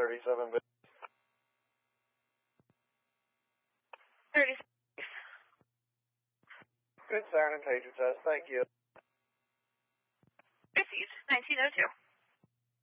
37 bit. 37. Good sound and pager test. Thank you. Received. 1902.